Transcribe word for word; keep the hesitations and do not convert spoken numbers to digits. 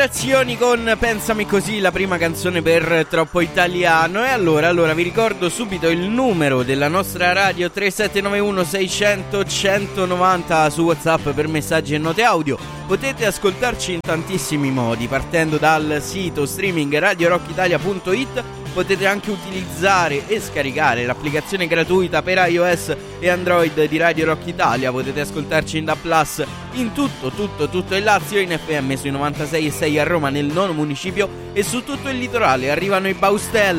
Vibrazioni con Pensami Così, la prima canzone per Troppo Italiano. E allora, allora vi ricordo subito il numero della nostra radio: tre sette nove uno sei zero zero uno uno nove zero su WhatsApp per messaggi e note audio. Potete ascoltarci in tantissimi modi, partendo dal sito streaming radio rock italia punto it. Potete anche utilizzare e scaricare l'applicazione gratuita per iOS e Android di Radio Rock Italia. Potete ascoltarci in D A B plus in tutto, tutto, tutto il Lazio, in F M sui novantasei e sei a Roma nel nono municipio e su tutto il litorale. Arrivano i Baustelle.